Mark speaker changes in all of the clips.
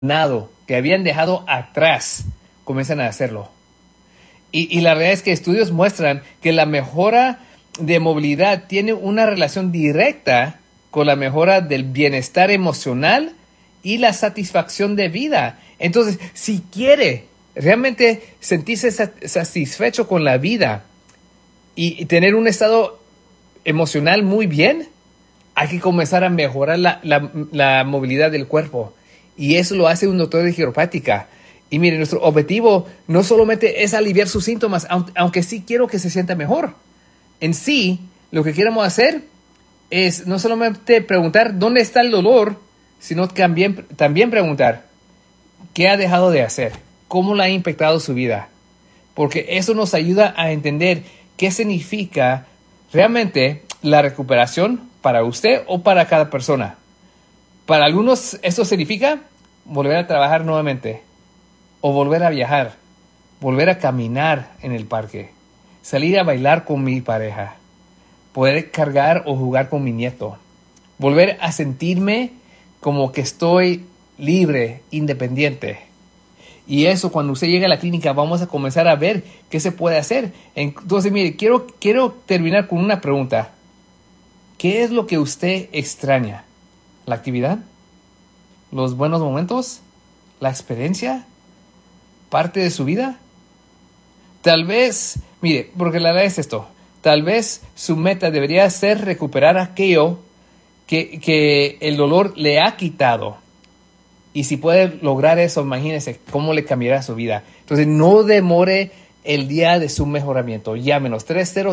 Speaker 1: que habían dejado atrás comienzan a hacerlo. Y la realidad es que estudios muestran que la mejora de movilidad tiene una relación directa con la mejora del bienestar emocional y la satisfacción de vida. Entonces, si quiere realmente sentirse satisfecho con la vida y tener un estado emocional muy bien, hay que comenzar a mejorar la movilidad del cuerpo. Y eso lo hace un doctor de quiropráctica. Y mire, nuestro objetivo no solamente es aliviar sus síntomas, aunque sí quiero que se sienta mejor. En sí, lo que queremos hacer es no solamente preguntar dónde está el dolor, sino también preguntar qué ha dejado de hacer, cómo le ha impactado su vida. Porque eso nos ayuda a entender qué significa realmente la recuperación para usted o para cada persona. Para algunos eso significa volver a trabajar nuevamente, o volver a viajar, volver a caminar en el parque, salir a bailar con mi pareja, poder cargar o jugar con mi nieto, volver a sentirme como que estoy libre, independiente. Y eso, cuando usted llegue a la clínica, vamos a comenzar a ver qué se puede hacer. Entonces, mire, quiero terminar con una pregunta. ¿Qué es lo que usted extraña? ¿La actividad? ¿Los buenos momentos? ¿La experiencia? ¿Parte de su vida? Tal vez, mire, porque la verdad es esto, tal vez su meta debería ser recuperar aquello que el dolor le ha quitado. Y si puede lograr eso, imagínese cómo le cambiará su vida. Entonces, no demore el día de su mejoramiento. Llámenos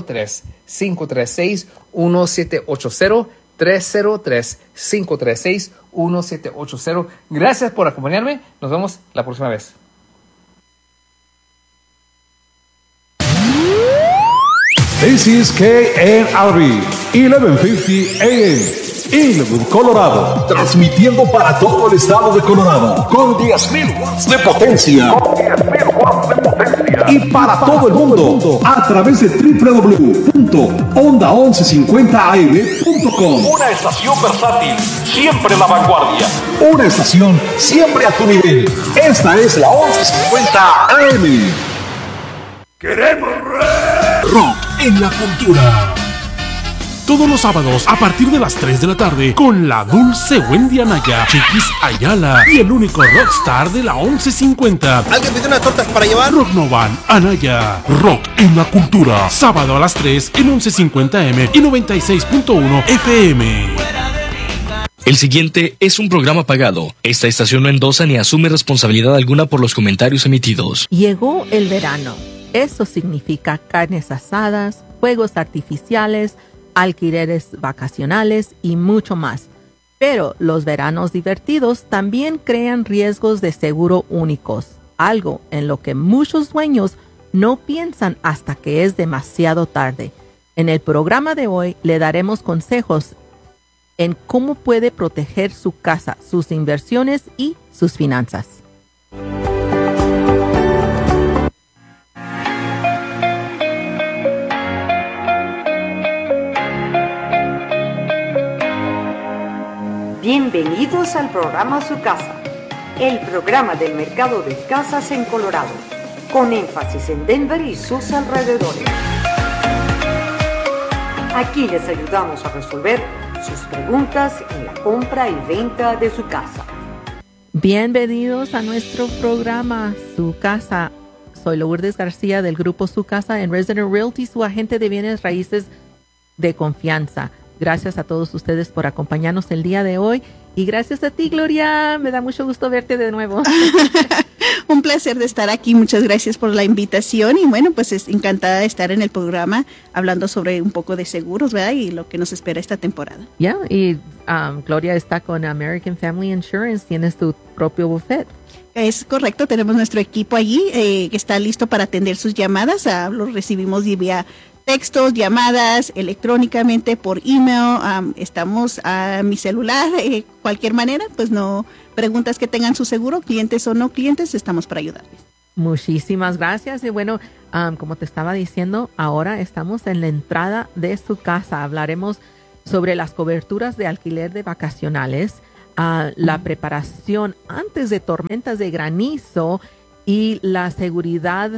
Speaker 1: 303-536-1780. 303-536-1780. Gracias por acompañarme. Nos vemos la próxima vez.
Speaker 2: This is KNRB 1150 AM, Inwood, Colorado, transmitiendo para todo el estado de Colorado con 10.000 watts de potencia. Y para todo el mundo a través de www.onda1150am.com. Una estación versátil, siempre a la vanguardia. Una estación siempre a tu nivel. Esta es la 1150 AM. Queremos rock en la cultura. Todos los sábados a partir de las 3 de la tarde con la dulce Wendy Anaya, Chiquis Ayala y el único rockstar de la 1150.
Speaker 3: ¿Alguien pide unas tortas para llevar?
Speaker 2: Rock Novan Anaya. Rock en la cultura. Sábado a las 3 en 1150M y 96.1 FM.
Speaker 4: El siguiente es un programa pagado. Esta estación no endosa ni asume responsabilidad alguna por los comentarios emitidos.
Speaker 5: Llegó el verano. Eso significa carnes asadas, fuegos artificiales, alquileres vacacionales y mucho más. Pero los veranos divertidos también crean riesgos de seguro únicos, algo en lo que muchos dueños no piensan hasta que es demasiado tarde. En el programa de hoy le daremos consejos en cómo puede proteger su casa, sus inversiones y sus finanzas.
Speaker 6: Bienvenidos al programa Su Casa, el programa del mercado de casas en Colorado, con énfasis en Denver y sus alrededores. Aquí les ayudamos a resolver sus preguntas en la compra y venta de su casa.
Speaker 5: Bienvenidos a nuestro programa Su Casa. Soy Lourdes García del grupo Su Casa en Resident Realty, su agente de bienes raíces de confianza. Gracias a todos ustedes por acompañarnos el día de hoy. Y gracias a ti, Gloria. Me da mucho gusto verte de nuevo.
Speaker 7: Un placer de estar aquí. Muchas gracias por la invitación. Y bueno, pues es encantada de estar en el programa hablando sobre un poco de seguros, ¿verdad? Y lo que nos espera esta temporada.
Speaker 5: Ya, y Gloria está con American Family Insurance. Tienes tu propio buffet.
Speaker 7: Es correcto. Tenemos nuestro equipo allí que está listo para atender sus llamadas. Lo recibimos vía textos, llamadas, electrónicamente, por email, estamos a mi celular, cualquier manera, pues no, preguntas que tengan su seguro, clientes o no clientes, estamos para ayudarles.
Speaker 5: Muchísimas gracias. Y bueno, como te estaba diciendo, ahora estamos en la entrada de Su Casa. Hablaremos sobre las coberturas de alquiler de vacacionales, la preparación antes de tormentas de granizo y la seguridad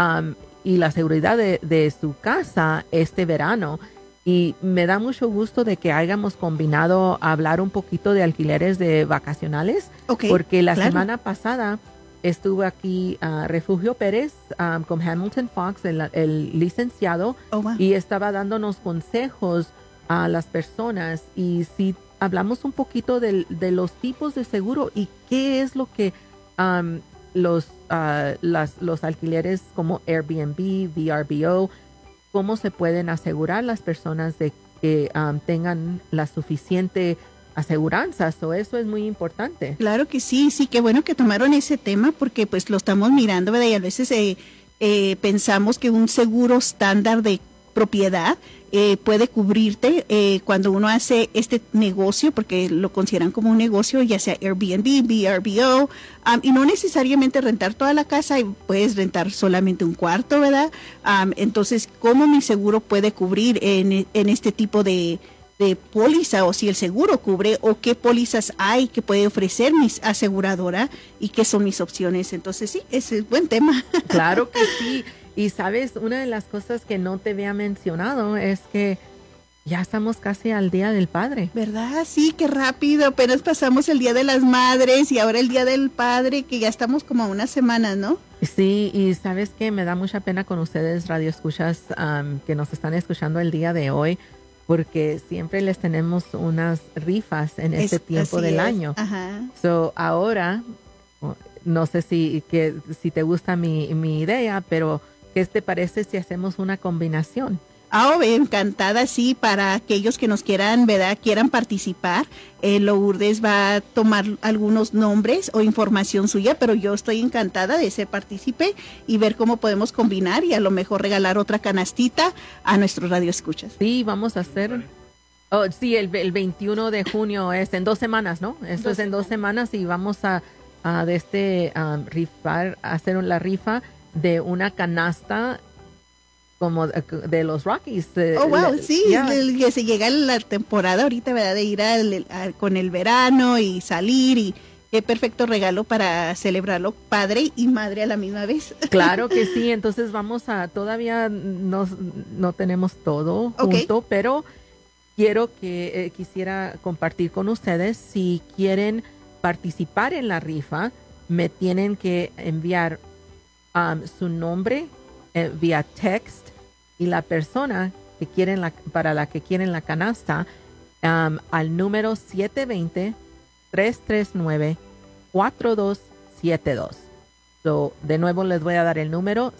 Speaker 5: de su casa este verano. Y me da mucho gusto de que hayamos combinado hablar un poquito de alquileres de vacacionales, porque la semana pasada estuvo aquí Refugio Pérez con Hamilton Fox, el licenciado, y estaba dándonos consejos a las personas. Y si hablamos un poquito de los tipos de seguro y qué es lo que los alquileres como Airbnb, VRBO, cómo se pueden asegurar las personas de que tengan la suficiente aseguranza. Eso es muy importante.
Speaker 7: Claro que sí, qué bueno que tomaron ese tema porque pues lo estamos mirando, ¿verdad? Y a veces pensamos que un seguro estándar de propiedad puede cubrirte cuando uno hace este negocio, porque lo consideran como un negocio, ya sea Airbnb, VRBO, y no necesariamente rentar toda la casa, y puedes rentar solamente un cuarto, ¿verdad? Entonces, ¿cómo mi seguro puede cubrir en este tipo de póliza, o si el seguro cubre, o qué pólizas hay que puede ofrecer mi aseguradora y qué son mis opciones? Entonces, sí, ese es buen tema.
Speaker 5: Claro que sí. Y sabes, una de las cosas que no te había mencionado es que ya estamos casi al Día del Padre.
Speaker 7: ¿Verdad? Sí, qué rápido. Apenas pasamos el Día de las Madres y ahora el Día del Padre, que ya estamos como a unas semanas, ¿no?
Speaker 5: Sí, y sabes que me da mucha pena con ustedes, radioescuchas, que nos están escuchando el día de hoy, porque siempre les tenemos unas rifas en este tiempo del año. Ajá. Ahora, no sé si te gusta mi idea, pero ¿qué te parece si hacemos una combinación?
Speaker 7: Encantada, sí, para aquellos que nos quieran participar. Lourdes va a tomar algunos nombres o información suya, pero yo estoy encantada de ser partícipe y ver cómo podemos combinar y a lo mejor regalar otra canastita a nuestros radioescuchas.
Speaker 5: Sí, vamos a hacer... el 21 de junio es en 2 semanas, ¿no? Esto es en 2 semanas y vamos a rifar, hacer la rifa de una canasta como de los Rockies.
Speaker 7: Sí, que se llega la temporada ahorita, ¿verdad? De ir con el verano y salir, y qué perfecto regalo para celebrarlo padre y madre a la misma vez.
Speaker 5: Claro que sí, entonces todavía no tenemos todo junto, pero quisiera compartir con ustedes. Si quieren participar en la rifa, me tienen que enviar su nombre vía text y la persona que quieren para la que quieren la canasta al número 720-339-4272. De nuevo les voy a dar el número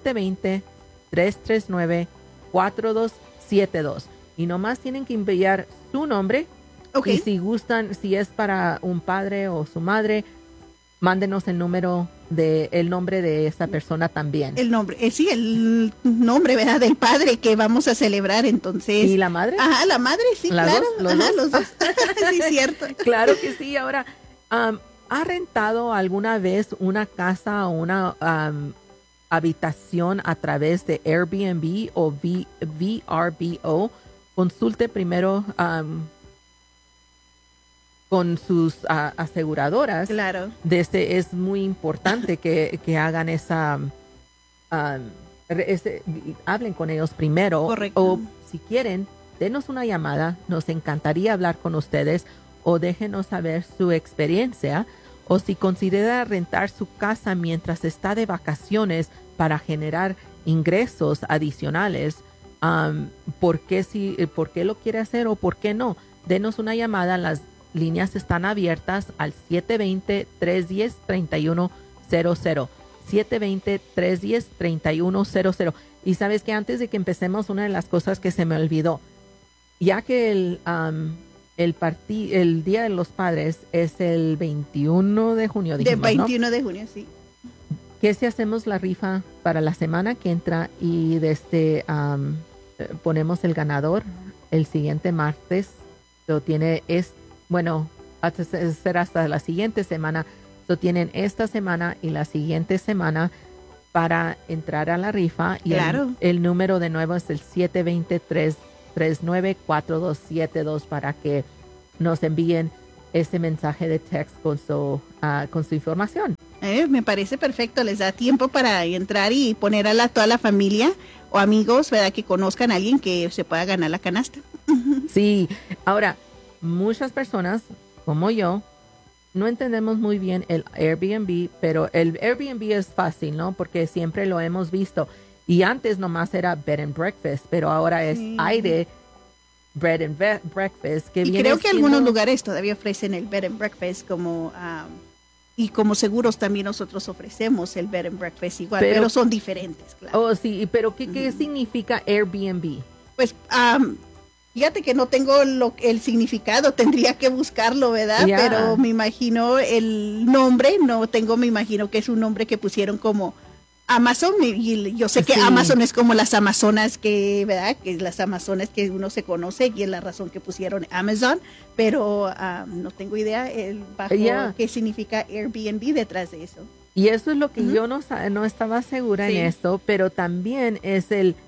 Speaker 5: 720-339-4272 y nomás tienen que enviar su nombre. Y si gustan, si es para un padre o su madre, mándenos el nombre de esa persona también.
Speaker 7: El nombre, el nombre, ¿verdad? Del padre que vamos a celebrar, entonces.
Speaker 5: ¿Y la madre?
Speaker 7: Ajá, la madre, sí, claro. Los dos. Sí, cierto.
Speaker 5: Claro que sí. Ahora, ¿ha rentado alguna vez una casa o una habitación a través de Airbnb o VRBO? Consulte primero con sus aseguradoras.
Speaker 7: Claro.
Speaker 5: Es muy importante que hagan hablen con ellos primero.
Speaker 7: Correcto.
Speaker 5: O si quieren, denos una llamada. Nos encantaría hablar con ustedes, o déjenos saber su experiencia. O si considera rentar su casa mientras está de vacaciones para generar ingresos adicionales, ¿por qué lo quiere hacer o por qué no? Denos una llamada. Las líneas están abiertas al 720-310-3100. 720-310-3100. Y sabes que antes de que empecemos, una de las cosas que se me olvidó, ya que el Día de los Padres es el 21 de junio, dijimos,
Speaker 7: ¿no? 21 de junio, sí.
Speaker 5: ¿Qué si hacemos la rifa para la semana que entra y ponemos el ganador el siguiente martes? Será hasta la siguiente semana. Tienen esta semana y la siguiente semana para entrar a la rifa. Y
Speaker 7: claro.
Speaker 5: El número de nuevo es el 720-339-4272 para que nos envíen ese mensaje de texto con su información.
Speaker 7: Me parece perfecto, les da tiempo para entrar y poner a toda la familia o amigos, ¿verdad? Que conozcan a alguien que se pueda ganar la canasta.
Speaker 5: Sí, ahora, muchas personas como yo no entendemos muy bien el Airbnb, pero el Airbnb es fácil, ¿no? Porque siempre lo hemos visto. Y antes nomás era bed and breakfast, pero ahora es aire bread and breakfast. Que
Speaker 7: y
Speaker 5: viene
Speaker 7: creo que
Speaker 5: siendo...
Speaker 7: algunos lugares todavía ofrecen el bed and breakfast como... y como seguros también nosotros ofrecemos el bed and breakfast igual, pero son diferentes, claro.
Speaker 5: Oh, sí, pero ¿qué significa Airbnb?
Speaker 7: Pues, fíjate que no tengo el significado, tendría que buscarlo, ¿verdad?
Speaker 5: Yeah.
Speaker 7: Pero me imagino el nombre, me imagino que es un nombre que pusieron como Amazon, y yo sé que Amazon es como las Amazonas ¿verdad? Que las Amazonas que uno se conoce, y es la razón que pusieron Amazon, pero no tengo idea qué significa Airbnb detrás de eso.
Speaker 5: Y eso es lo que yo no estaba segura en esto, pero también es el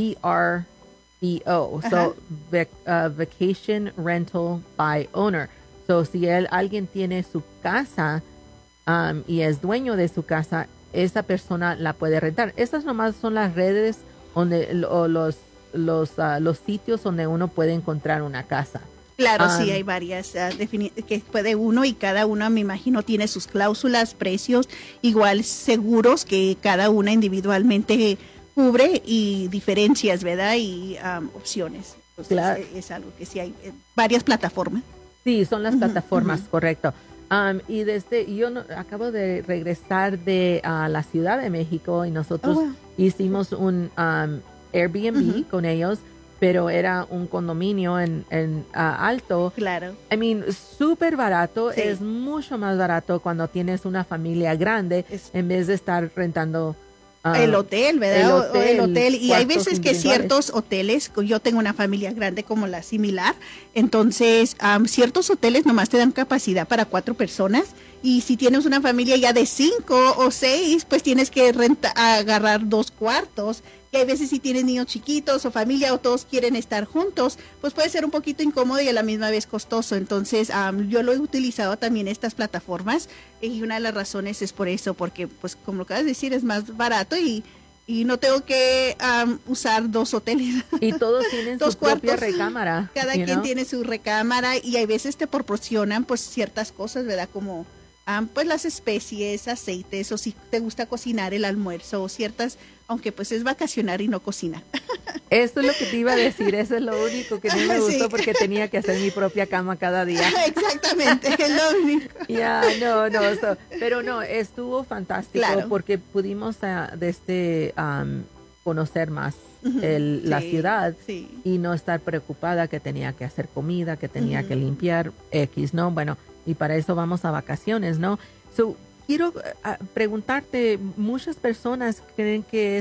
Speaker 5: VRBO, so Vacation Rental by Owner. So si alguien tiene su casa y es dueño de su casa, esa persona la puede rentar. Estas nomás son las redes donde los sitios donde uno puede encontrar una casa.
Speaker 7: Claro, sí, hay varias que puede uno, y cada una, me imagino, tiene sus cláusulas, precios, igual seguros que cada una individualmente cubre, y diferencias, ¿verdad? Y opciones. Entonces, claro. Es algo que sí hay varias plataformas.
Speaker 5: Sí, son las plataformas, correcto. Y yo acabo de regresar de la Ciudad de México, y nosotros hicimos un Airbnb con ellos, pero era un condominio en alto.
Speaker 7: Claro.
Speaker 5: I mean, súper barato. Sí. Es mucho más barato cuando tienes una familia grande en vez de estar rentando
Speaker 7: el hotel, ¿verdad? El hotel. Y hay veces que ciertos hoteles, yo tengo una familia grande como la similar, entonces ciertos hoteles nomás te dan capacidad para 4 personas, y si tienes una familia ya de 5 o 6, pues tienes que agarrar 2 cuartos. Y hay veces si tienes niños chiquitos o familia o todos quieren estar juntos, pues puede ser un poquito incómodo y a la misma vez costoso. Entonces yo lo he utilizado también estas plataformas, y una de las razones es por eso, porque pues como lo acabas de decir, es más barato y no tengo que usar 2 hoteles.
Speaker 5: Y todos tienen su propia recámara.
Speaker 7: Cada quien tiene su recámara, y hay veces te proporcionan pues ciertas cosas, ¿verdad? Como pues las especies, aceites, o si te gusta cocinar el almuerzo, o ciertas, aunque pues es vacacionar y no cocinar.
Speaker 5: Eso es lo que te iba a decir, eso es lo único que no me gustó, porque tenía que hacer mi propia cama cada día.
Speaker 7: Exactamente, es lo único.
Speaker 5: Pero no, estuvo fantástico, claro, porque pudimos conocer más la ciudad, y no estar preocupada que tenía que hacer comida, que tenía que limpiar X, ¿no? Bueno, y para eso vamos a vacaciones, ¿no? Quiero preguntarte, muchas personas creen que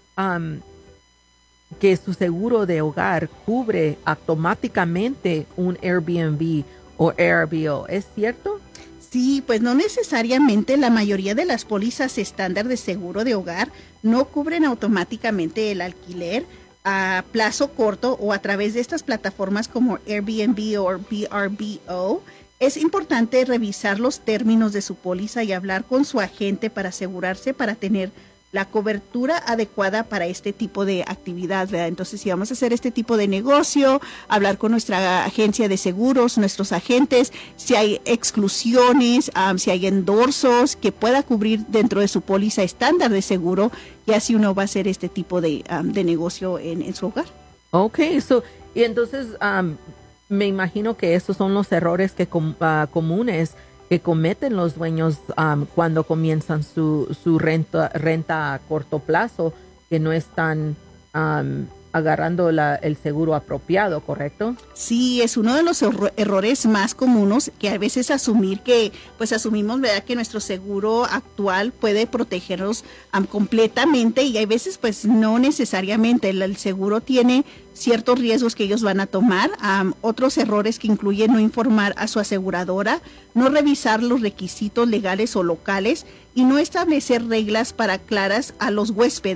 Speaker 5: que su seguro de hogar cubre automáticamente un Airbnb o Airbnb. ¿Es cierto?
Speaker 7: Sí, pues no necesariamente. La mayoría de las pólizas estándar de seguro de hogar no cubren automáticamente el alquiler a plazo corto o a través de estas plataformas como Airbnb o VRBO. Es importante revisar los términos de su póliza y hablar con su agente para asegurarse para tener la cobertura adecuada para este tipo de actividad, ¿verdad? Entonces, si vamos a hacer este tipo de negocio, hablar con nuestra agencia de seguros, nuestros agentes, si hay exclusiones, si hay endorsos que pueda cubrir dentro de su póliza estándar de seguro, y así uno va a hacer este tipo de negocio en su hogar.
Speaker 5: Ok, y entonces me imagino que esos son los errores que comunes que cometen los dueños cuando comienzan su renta a corto plazo, que no están agarrando el seguro apropiado, ¿correcto?
Speaker 7: Sí, es uno de los errores más comunes, que a veces asumimos, ¿verdad?, que nuestro seguro actual puede protegernos completamente, y hay veces pues no necesariamente. El seguro tiene ciertos riesgos que ellos van a tomar. Otros errores que incluyen no informar a su aseguradora, no revisar los requisitos legales o locales, y no establecer reglas claras a los huéspedes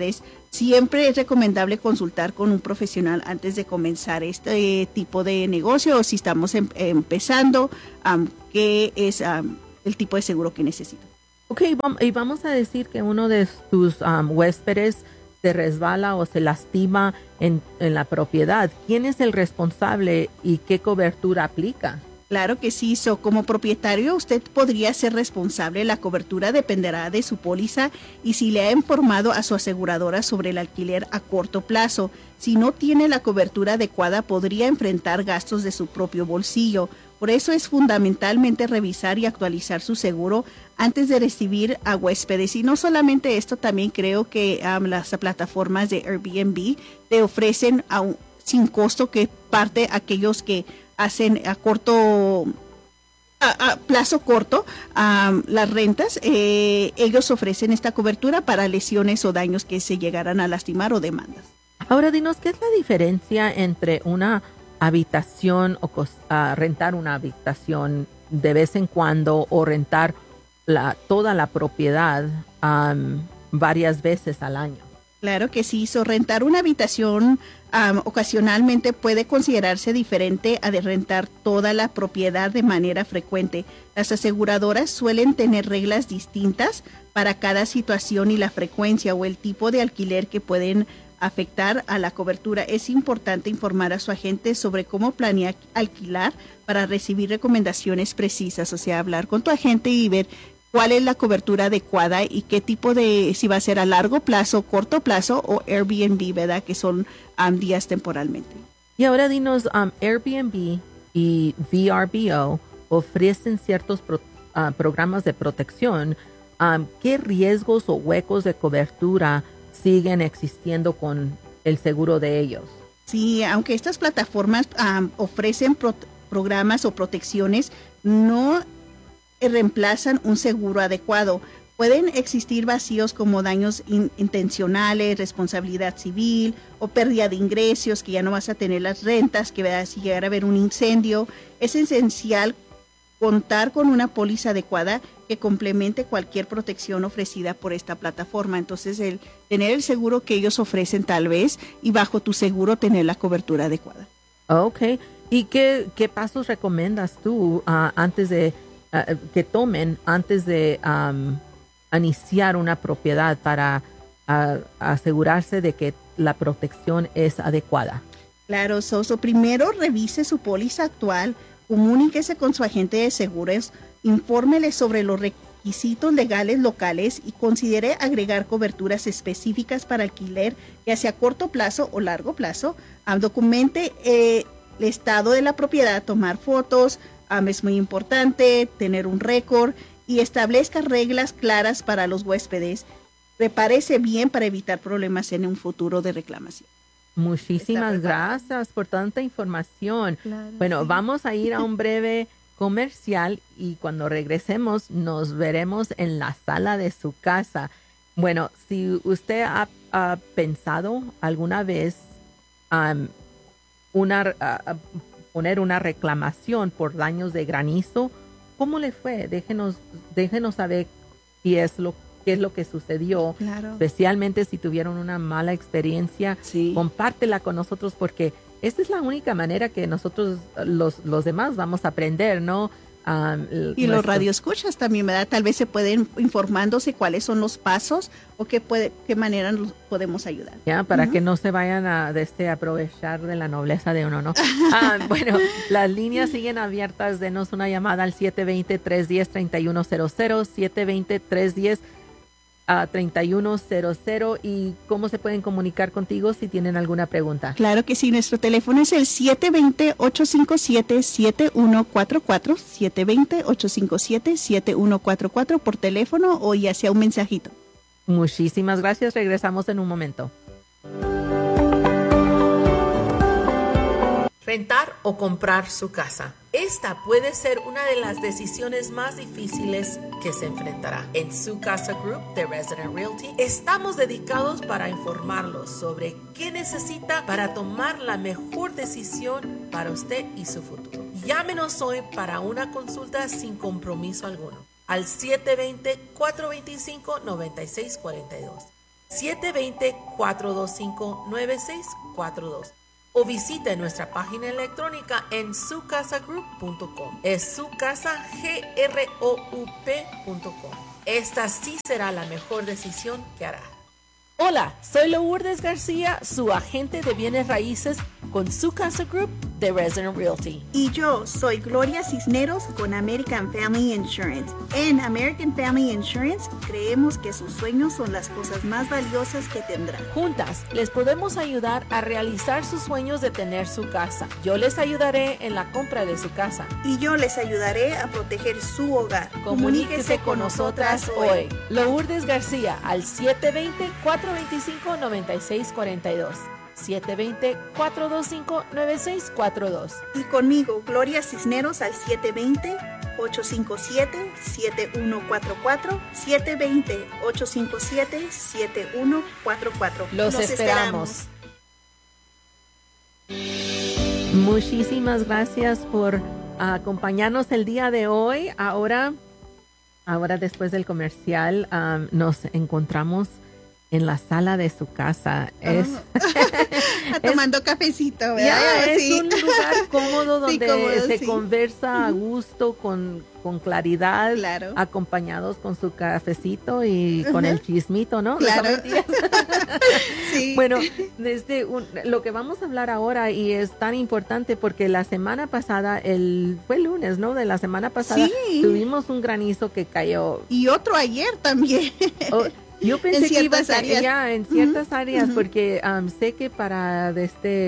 Speaker 7: siempre es recomendable consultar con un profesional antes de comenzar este tipo de negocio, o si estamos empezando, qué es el tipo de seguro que necesito.
Speaker 5: Ok, y vamos a decir que uno de tus huéspedes se resbala o se lastima en la propiedad. ¿Quién es el responsable y qué cobertura aplica?
Speaker 7: Claro que sí, como propietario usted podría ser responsable. La cobertura dependerá de su póliza y si le ha informado a su aseguradora sobre el alquiler a corto plazo. Si no tiene la cobertura adecuada, podría enfrentar gastos de su propio bolsillo. Por eso es fundamentalmente revisar y actualizar su seguro antes de recibir a huéspedes. Y no solamente esto, también creo que las plataformas de Airbnb te ofrecen sin costo, que parte aquellos que hacen a plazo corto las rentas, ellos ofrecen esta cobertura para lesiones o daños que se llegaran a lastimar o demandas.
Speaker 5: Ahora dinos, ¿qué es la diferencia entre una habitación o rentar una habitación de vez en cuando o rentar toda la propiedad varias veces al año?
Speaker 7: Claro que sí, rentar una habitación ocasionalmente puede considerarse diferente a de rentar toda la propiedad de manera frecuente. Las aseguradoras suelen tener reglas distintas para cada situación y la frecuencia o el tipo de alquiler que pueden afectar a la cobertura. Es importante informar a su agente sobre cómo planear alquilar para recibir recomendaciones precisas, o sea, hablar con tu agente y ver cuál es la cobertura adecuada y qué tipo si va a ser a largo plazo, corto plazo o Airbnb, ¿verdad? Que son días temporalmente.
Speaker 5: Y ahora dinos, Airbnb y VRBO ofrecen ciertos programas de protección. ¿Qué riesgos o huecos de cobertura siguen existiendo con el seguro de ellos?
Speaker 7: Sí, aunque estas plataformas ofrecen programas o protecciones, no reemplazan un seguro adecuado. Pueden existir vacíos como daños intencionales, responsabilidad civil o pérdida de ingresos, que ya no vas a tener las rentas, que si llegara a haber un incendio. Es esencial contar con una póliza adecuada que complemente cualquier protección ofrecida por esta plataforma. Entonces, el tener el seguro que ellos ofrecen tal vez, y bajo tu seguro tener la cobertura adecuada.
Speaker 5: Ok. ¿Y qué pasos recomiendas tú antes de que tomen antes de iniciar una propiedad para asegurarse de que la protección es adecuada?
Speaker 7: Claro, primero revise su póliza actual, comuníquese con su agente de seguros, infórmele sobre los requisitos legales locales y considere agregar coberturas específicas para alquiler, ya sea a corto plazo o largo plazo. Documente el estado de la propiedad, tomar fotos, es muy importante, tener un récord y establezca reglas claras para los huéspedes. Prepárese bien para evitar problemas en un futuro de reclamación.
Speaker 5: Muchísimas gracias por tanta información.
Speaker 7: Claro,
Speaker 5: bueno,
Speaker 7: sí.
Speaker 5: Vamos a ir a un breve comercial y cuando regresemos nos veremos en la sala de su casa. Bueno, si usted ha pensado alguna vez poner una reclamación por daños de granizo, ¿cómo le fue? Déjenos saber qué es lo que sucedió.
Speaker 7: Claro.
Speaker 5: Especialmente si tuvieron una mala experiencia,
Speaker 7: Sí.
Speaker 5: compártela con nosotros porque esta es la única manera que nosotros los demás vamos a aprender, ¿no?
Speaker 7: Y los radioescuchas también, ¿verdad? Tal vez se pueden informándose cuáles son los pasos o qué manera nos podemos ayudar.
Speaker 5: Ya, para que no se vayan a aprovechar de la nobleza de uno, ¿no? Bueno, las líneas siguen abiertas. Denos una llamada al 720-310-3100, 720-310-3100. ¿Y cómo se pueden comunicar contigo si tienen alguna pregunta?
Speaker 7: Claro que sí, nuestro teléfono es el 720-857-7144, 720-857-7144 por teléfono o ya sea un mensajito.
Speaker 5: Muchísimas gracias. Regresamos en un momento. Rentar o comprar su casa. Esta puede ser una de las decisiones más difíciles que se enfrentará. En Su Casa Group de Resident Realty estamos dedicados para informarlos sobre qué necesita para tomar la mejor decisión para usted y su futuro. Llámenos hoy para una consulta sin compromiso alguno al 720-425-9642. 720-425-9642. O visite nuestra página electrónica en sucasagroup.com. Es sucasagroup.com. Esta sí será la mejor decisión que hará. Hola, soy Lourdes García, su agente de bienes raíces con Su Casa Group de Resident Realty.
Speaker 7: Y yo soy Gloria Cisneros con American Family Insurance. En American Family Insurance creemos que sus sueños son las cosas más valiosas que tendrán.
Speaker 5: Juntas les podemos ayudar a realizar sus sueños de tener su casa. Yo les ayudaré en la compra de su casa.
Speaker 7: Y yo les ayudaré a proteger su hogar.
Speaker 5: Comuníquese con nosotras hoy. Lourdes García al 720-425-9642. 720-425-9642.
Speaker 7: Y conmigo, Gloria Cisneros, al 720-857-7144. 720-857-7144.
Speaker 5: Los esperamos. Muchísimas gracias por acompañarnos el día de hoy. Ahora después del comercial, nos encontramos en la sala de su casa.
Speaker 7: Tomando cafecito, ¿verdad?
Speaker 5: Es un lugar cómodo donde se conversa a gusto, con claridad,
Speaker 7: claro,
Speaker 5: acompañados con su cafecito y con el chismito, ¿no?
Speaker 7: Claro. Sí.
Speaker 5: Bueno, lo que vamos a hablar ahora, y es tan importante porque la semana pasada, fue el lunes, ¿no? De la semana pasada, tuvimos un granizo que cayó.
Speaker 7: Y otro ayer también.
Speaker 5: Yo pensé que iba a ser en ciertas áreas,
Speaker 7: uh-huh,
Speaker 5: porque sé que para el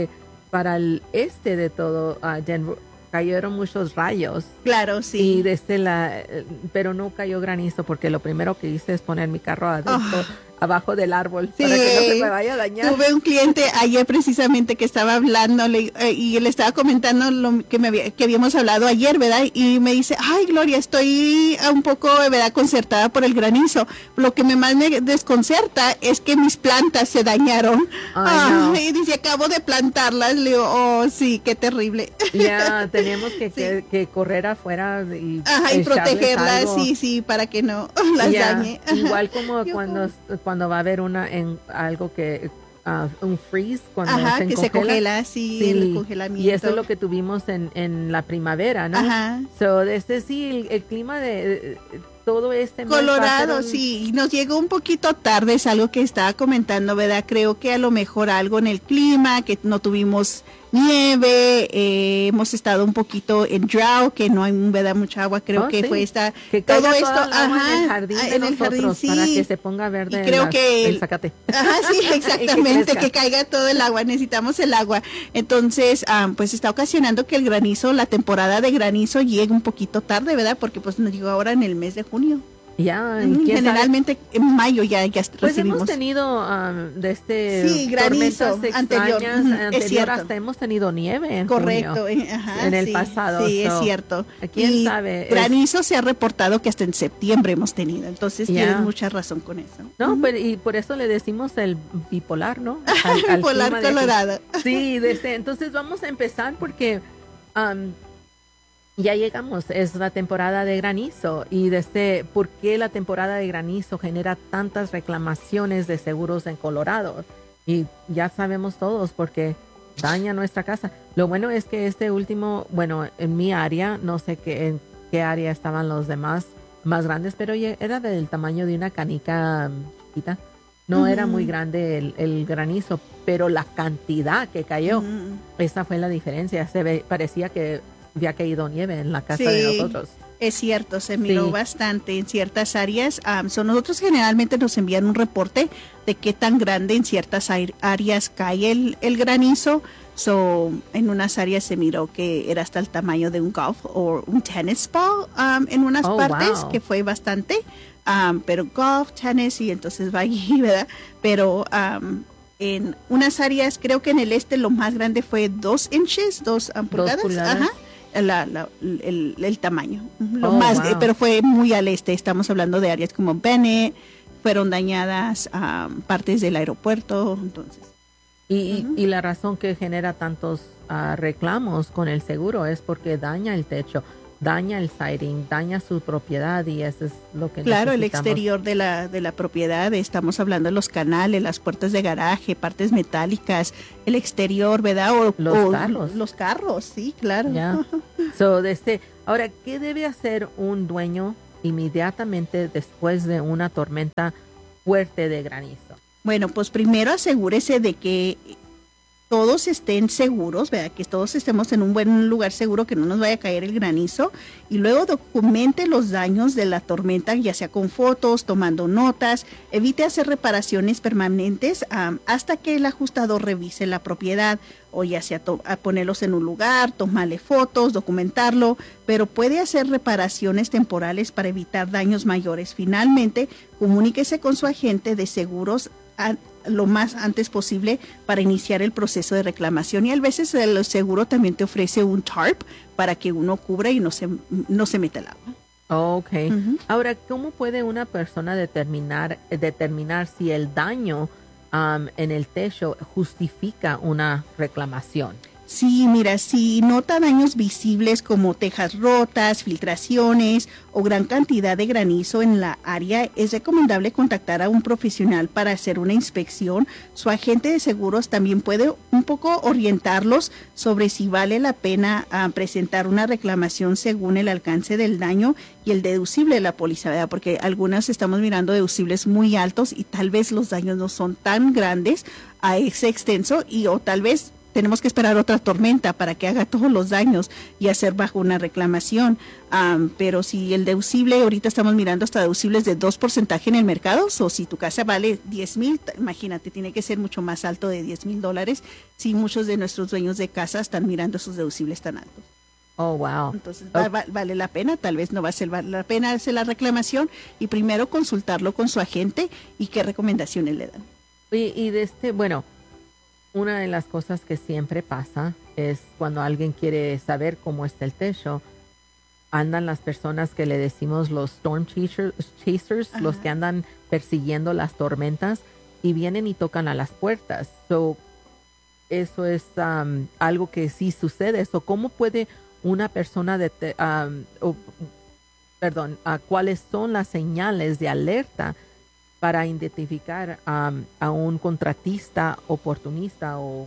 Speaker 5: este de todo, Denver, cayeron muchos rayos.
Speaker 7: Claro, sí.
Speaker 5: Y pero no cayó granizo, porque lo primero que hice es poner mi carro abajo del árbol, para que no se me vaya a dañar.
Speaker 7: Tuve un cliente ayer precisamente que estaba hablándole y le estaba comentando lo que habíamos hablado ayer, ¿verdad? Y me dice, ay, Gloria, estoy un poco, ¿verdad?, concertada por el granizo. Lo que más me desconcerta es que mis plantas se dañaron.
Speaker 5: No.
Speaker 7: Y dice, acabo de plantarlas. Le digo, oh, sí, qué terrible.
Speaker 5: Ya, tenemos que correr afuera y
Speaker 7: protegerlas, sí, para que no las dañe.
Speaker 5: Igual como cuando va a haber algo que un freeze, cuando
Speaker 7: se congela, sí, el congelamiento.
Speaker 5: Y eso es lo que tuvimos en la primavera, ¿no?
Speaker 7: Ajá.
Speaker 5: El clima de todo
Speaker 7: Colorado, sí, nos llegó un poquito tarde, es algo que estaba comentando, ¿verdad? Creo que a lo mejor algo en el clima, que no tuvimos nieve, hemos estado un poquito en drought, que no hay, ¿verdad?, mucha agua. Creo que fue
Speaker 5: que
Speaker 7: todo esto
Speaker 5: en el jardín sí, para que se ponga verde.
Speaker 7: Y creo que
Speaker 5: el zacate.
Speaker 7: Sí, exactamente, que caiga todo el agua, necesitamos el agua. Entonces, pues está ocasionando que el granizo, la temporada de granizo llegue un poquito tarde, ¿verdad? Porque pues nos llegó ahora en el mes de junio.
Speaker 5: Ya,
Speaker 7: generalmente en mayo ya
Speaker 5: pues
Speaker 7: recibimos.
Speaker 5: Hemos tenido
Speaker 7: granizo anterior,
Speaker 5: hasta hemos tenido nieve en
Speaker 7: correcto,
Speaker 5: junio, en el pasado.
Speaker 7: Sí, es cierto.
Speaker 5: ¿Quién sabe?
Speaker 7: Granizo se ha reportado que hasta en septiembre hemos tenido, entonces tienes mucha razón con eso.
Speaker 5: No, y por eso le decimos el bipolar, ¿no?
Speaker 7: Al bipolar colorado.
Speaker 5: Sí, entonces vamos a empezar porque ya llegamos, es la temporada de granizo. Y ¿por qué la temporada de granizo genera tantas reclamaciones de seguros en Colorado? Y ya sabemos todos, porque daña nuestra casa. Lo bueno es que en mi área, no sé en qué área estaban los demás más grandes, pero era del tamaño de una canica chiquita. No era muy grande el granizo, pero la cantidad que cayó, esa fue la diferencia. Parecía que había caído nieve en la casa de nosotros.
Speaker 7: Es cierto, se miró bastante en ciertas áreas. Nosotros generalmente nos envían un reporte de qué tan grande en ciertas áreas cae el granizo. En unas áreas se miró que era hasta el tamaño de un golf o un tennis ball en unas partes, que fue bastante. Pero golf, tenis, y entonces va allí, ¿verdad? Pero en unas áreas, creo que en el este lo más grande fue 2 pulgadas. Ajá. El tamaño, pero fue muy al este. Estamos hablando de áreas como Bennett, fueron dañadas partes del aeropuerto, entonces.
Speaker 5: Y la razón que genera tantos reclamos con el seguro es porque daña el techo, daña el siding, daña su propiedad y eso es lo que
Speaker 7: claro, el
Speaker 5: necesitamos.
Speaker 7: exterior de la propiedad, estamos hablando de los canales, las puertas de garaje, partes metálicas, el exterior, ¿verdad?
Speaker 5: Los carros.
Speaker 7: Los carros, sí, claro.
Speaker 5: Yeah. Ahora, ¿qué debe hacer un dueño inmediatamente después de una tormenta fuerte de granizo?
Speaker 7: Bueno, pues primero asegúrese de que todos estén seguros, ¿verdad? Que todos estemos en un buen lugar seguro, que no nos vaya a caer el granizo, y luego documente los daños de la tormenta, ya sea con fotos, tomando notas, evite hacer reparaciones permanentes hasta que el ajustador revise la propiedad, o ya sea a ponerlos en un lugar, tomarle fotos, documentarlo, pero puede hacer reparaciones temporales para evitar daños mayores. Finalmente, comuníquese con su agente de seguros lo más antes posible para iniciar el proceso de reclamación, y a veces el seguro también te ofrece un tarp para que uno cubra y no se meta el agua.
Speaker 5: Okay. Uh-huh. Ahora, ¿cómo puede una persona determinar si el daño en el techo justifica una reclamación?
Speaker 7: Sí, mira, si nota daños visibles como tejas rotas, filtraciones o gran cantidad de granizo en la área, es recomendable contactar a un profesional para hacer una inspección. Su agente de seguros también puede un poco orientarlos sobre si vale la pena presentar una reclamación según el alcance del daño y el deducible de la póliza, ¿verdad? Porque algunas estamos mirando deducibles muy altos y tal vez los daños no son tan grandes a ese extenso, o tal vez tenemos que esperar otra tormenta para que haga todos los daños y hacer bajo una reclamación. Pero si el deducible, ahorita estamos mirando hasta deducibles de 2% en el mercado, o si tu casa vale $10,000, imagínate, tiene que ser mucho más alto de $10,000. Si muchos de nuestros dueños de casa están mirando esos deducibles tan altos.
Speaker 5: Oh, wow.
Speaker 7: Entonces, vale la pena, tal vez no va a ser vale la pena hacer la reclamación y primero consultarlo con su agente y qué recomendaciones le dan.
Speaker 5: Y bueno, una de las cosas que siempre pasa es cuando alguien quiere saber cómo está el techo, andan las personas que le decimos los storm chasers,
Speaker 7: ajá,
Speaker 5: los que andan persiguiendo las tormentas y vienen y tocan a las puertas. Eso es algo que sí sucede. ¿Cómo puede una persona cuáles son las señales de alerta para identificar a un contratista oportunista o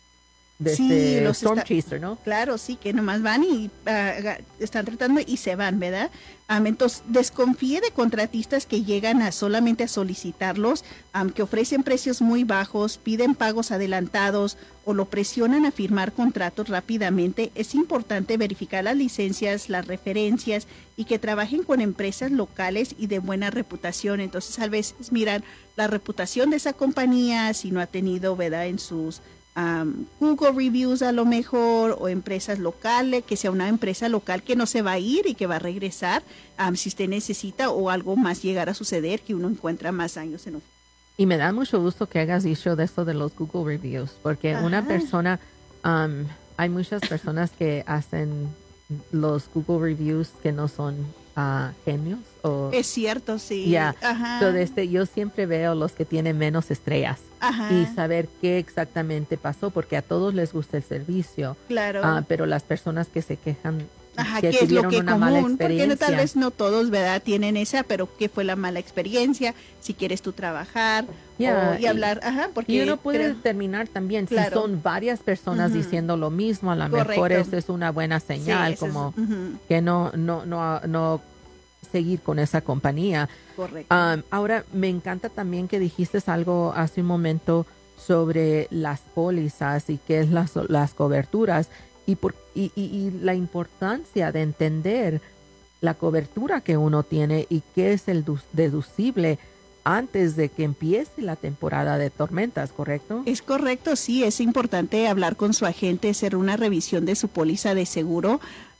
Speaker 5: de storm chaser, ¿no?
Speaker 7: Claro, sí, que nomás van y están tratando y se van, ¿verdad? Entonces, desconfíe de contratistas que llegan solamente a solicitarlos, que ofrecen precios muy bajos, piden pagos adelantados o lo presionan a firmar contratos rápidamente. Es importante verificar las licencias, las referencias y que trabajen con empresas locales y de buena reputación. Entonces, a veces miran la reputación de esa compañía, si no ha tenido, ¿verdad?, en sus Google Reviews a lo mejor, o empresas locales, que sea una empresa local que no se va a ir y que va a regresar si usted necesita o algo más llegar a suceder, que uno encuentra más años en un...
Speaker 5: Y me da mucho gusto que hayas dicho de esto de los Google Reviews, porque
Speaker 7: ajá,
Speaker 5: una persona, hay muchas personas que hacen los Google Reviews que no son genios.
Speaker 7: Es cierto, sí.
Speaker 5: Yeah.
Speaker 7: Ajá.
Speaker 5: Yo siempre veo los que tienen menos estrellas,
Speaker 7: ajá,
Speaker 5: y saber qué exactamente pasó, porque a todos les gusta el servicio.
Speaker 7: Claro.
Speaker 5: Pero las personas que se quejan,
Speaker 7: ajá,
Speaker 5: que
Speaker 7: ¿qué es lo
Speaker 5: tuvieron
Speaker 7: que
Speaker 5: una
Speaker 7: común?
Speaker 5: mala experiencia.
Speaker 7: Porque tal vez no todos, ¿verdad?, tienen esa, pero ¿qué fue la mala experiencia? Si quieres tú trabajar y hablar, ajá, porque...
Speaker 5: Y uno puede determinar también, claro, si son varias personas uh-huh diciendo lo mismo, a lo mejor eso es una buena señal, sí, como uh-huh que no seguir con esa compañía.
Speaker 7: Correcto.
Speaker 5: Ahora, me encanta también que dijiste algo hace un momento sobre las pólizas y qué es las coberturas y la importancia de entender la cobertura que uno tiene y qué es el deducible antes de que empiece la temporada de tormentas, ¿correcto?
Speaker 7: Es correcto, sí, es importante hablar con su agente, hacer una revisión de su póliza de seguro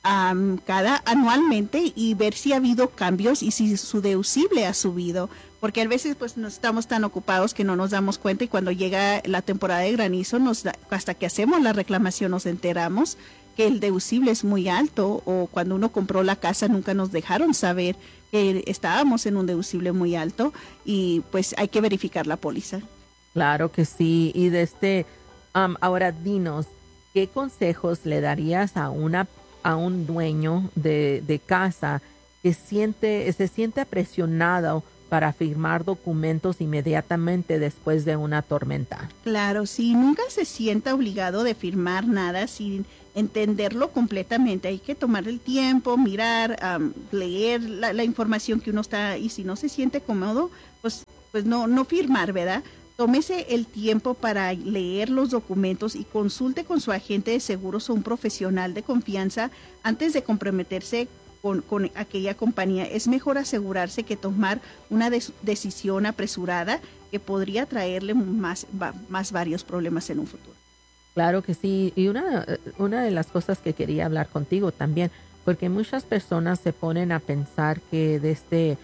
Speaker 7: anualmente y ver si ha habido cambios y si su deducible ha subido, porque a veces pues no estamos tan ocupados que no nos damos cuenta, y cuando llega la temporada de granizo hasta que hacemos la reclamación nos enteramos que el deducible es muy alto, o cuando uno compró la casa nunca nos dejaron saber que estábamos en un deducible muy alto, y pues hay que verificar la póliza.
Speaker 5: Claro que sí. Y ahora dinos, ¿qué consejos le darías a una a un dueño de casa que se siente presionado para firmar documentos inmediatamente después de una tormenta.
Speaker 7: Claro, sí, nunca se sienta obligado de firmar nada sin entenderlo completamente. Hay que tomar el tiempo, mirar, leer la información que uno está, y si no se siente cómodo, pues no firmar, ¿verdad? Tómese el tiempo para leer los documentos y consulte con su agente de seguros o un profesional de confianza antes de comprometerse con aquella compañía. Es mejor asegurarse que tomar una decisión apresurada que podría traerle más varios problemas en un futuro.
Speaker 5: Claro que sí, y una de las cosas que quería hablar contigo también, porque muchas personas se ponen a pensar que desde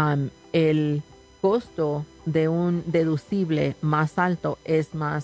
Speaker 5: el costo de un deducible más alto es más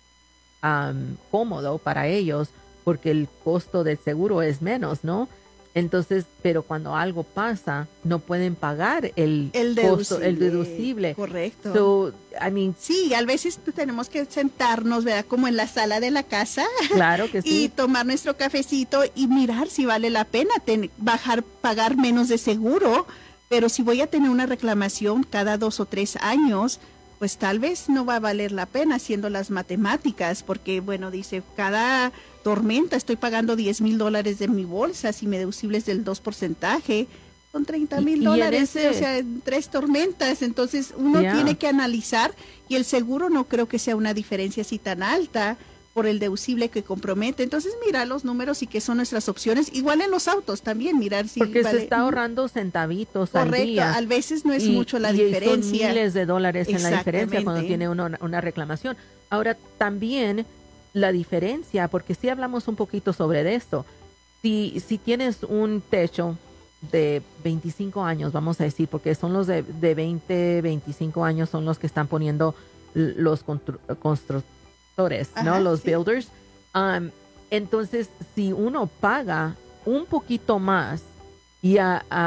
Speaker 5: cómodo para ellos porque el costo del seguro es menos, ¿no? Entonces, pero cuando algo pasa, no pueden pagar el costo, el deducible.
Speaker 7: Correcto.
Speaker 5: So,
Speaker 7: sí, a veces tenemos que sentarnos, ¿verdad? Como en la sala de la casa.
Speaker 5: Claro que sí.
Speaker 7: Y tomar nuestro cafecito y mirar si vale la pena pagar menos de seguro. Pero si voy a tener una reclamación cada 2 o 3 años, pues tal vez no va a valer la pena haciendo las matemáticas, porque bueno, dice, cada tormenta estoy pagando $10,000 de mi bolsa, si mi deducible es del 2%, son $30,000, o sea, en 3 tormentas. Entonces uno tiene que analizar, y el seguro no creo que sea una diferencia así tan alta por el deducible que compromete. Entonces mirar los números y qué son nuestras opciones. Igual en los autos también, mirar si
Speaker 5: porque se está ahorrando centavitos al día.
Speaker 7: Correcto, a veces no es mucho la diferencia.
Speaker 5: Son miles de dólares en la diferencia cuando tiene una reclamación. Ahora también la diferencia, porque sí hablamos un poquito sobre esto. Si tienes un techo de 25 años, vamos a decir, porque son los de 20, 25 años son los que están poniendo los constructores, ¿no? Los builders. Entonces, si uno paga un poquito más y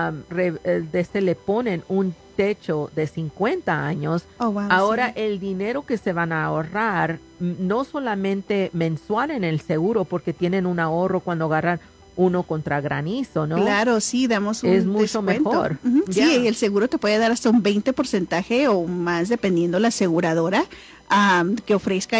Speaker 5: le ponen un techo de 50 años, ahora el dinero que se van a ahorrar, no solamente mensual en el seguro, porque tienen un ahorro cuando agarran uno contra granizo, ¿no?
Speaker 7: Claro, sí, damos un
Speaker 5: descuento. Es mucho
Speaker 7: descuento.
Speaker 5: mejor.
Speaker 7: Sí, el seguro te puede dar hasta un 20% o más, dependiendo la aseguradora que ofrezca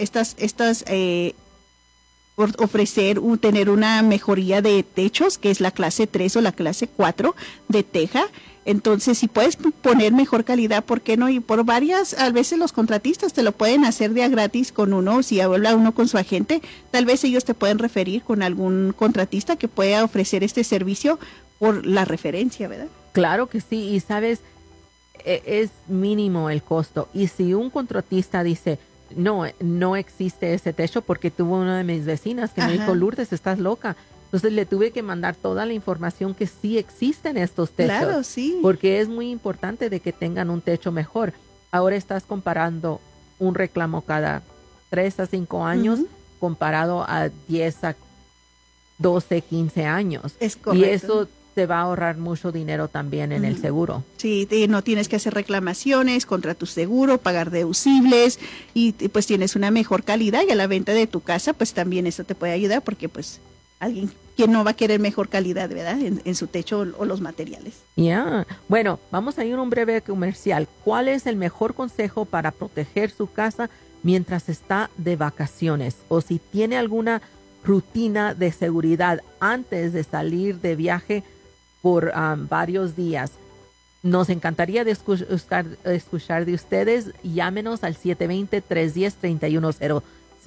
Speaker 7: tener una mejoría de techos, que es la clase 3 o la clase 4 de teja. Entonces, si puedes poner mejor calidad, ¿por qué no? Y por a veces los contratistas te lo pueden hacer de a gratis con uno, si habla uno con su agente, tal vez ellos te pueden referir con algún contratista que pueda ofrecer este servicio por la referencia, ¿verdad?
Speaker 5: Claro que sí, y sabes, es mínimo el costo. Y si un contratista dice, no existe ese techo, porque tuvo una de mis vecinas que me dijo, Lourdes, estás loca. Entonces le tuve que mandar toda la información que sí existen estos techos.
Speaker 7: Claro, sí.
Speaker 5: Porque es muy importante de que tengan un techo mejor. Ahora estás comparando un reclamo cada 3 a 5 años comparado a 10 a 12, 15 años.
Speaker 7: Es correcto.
Speaker 5: Y eso te va a ahorrar mucho dinero también en el seguro.
Speaker 7: Sí, no tienes que hacer reclamaciones contra tu seguro, pagar deducibles, y pues tienes una mejor calidad, y a la venta de tu casa pues también eso te puede ayudar, porque pues alguien que no va a querer mejor calidad, ¿verdad? En su techo o los materiales.
Speaker 5: Bueno, vamos a ir a un breve comercial. ¿Cuál es el mejor consejo para proteger su casa mientras está de vacaciones? O si tiene alguna rutina de seguridad antes de salir de viaje por varios días. Nos encantaría escuchar de ustedes. Llámenos al 720-310-3100.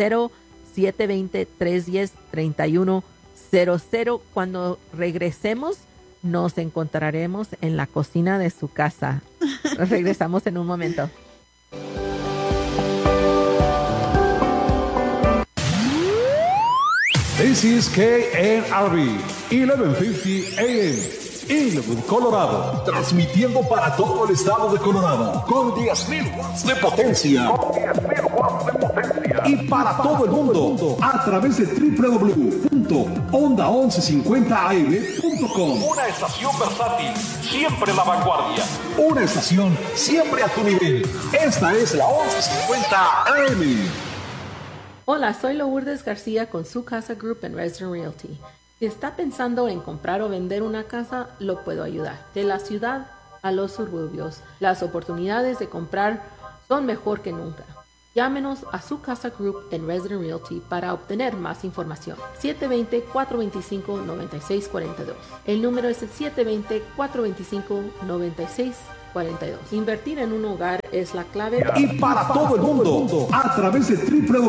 Speaker 5: 720-310-3100. Cuando regresemos, nos encontraremos en la cocina de su casa. Regresamos en un momento.
Speaker 2: This is KNRB 1150 AM, Inglewood, Colorado, transmitiendo para todo el estado de Colorado con 10,000 watts de potencia. Y para todo el mundo a través de www.onda1150am.com.
Speaker 3: Una estación versátil, siempre la vanguardia.
Speaker 2: Una estación siempre a tu nivel. Esta es la 1150 AM.
Speaker 5: Hola, soy Lourdes García con Su Casa Group en Resident Realty. Si está pensando en comprar o vender una casa, lo puedo ayudar. De la ciudad a los suburbios, las oportunidades de comprar son mejor que nunca. Llámenos a Su Casa Group en Resident Realty para obtener más información. 720-425-9642. El número es el 720-425-9642. Invertir en un hogar es la clave.
Speaker 2: Y para todo el mundo, a través de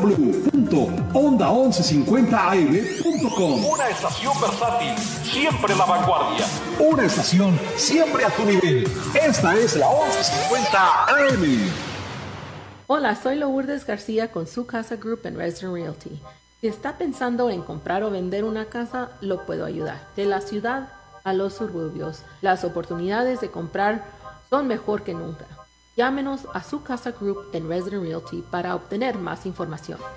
Speaker 2: www.onda1150am.com.
Speaker 3: Una estación versátil, siempre la vanguardia.
Speaker 2: Una estación siempre a tu nivel. Esta es la 1150 AM.
Speaker 5: Hola, soy Lourdes García con Su Casa Group en Resident Realty. Si está pensando en comprar o vender una casa, lo puedo ayudar. De la ciudad a los suburbios, las oportunidades de comprar son mejor que nunca. Llámenos a Su Casa Group en Resident Realty para obtener más información.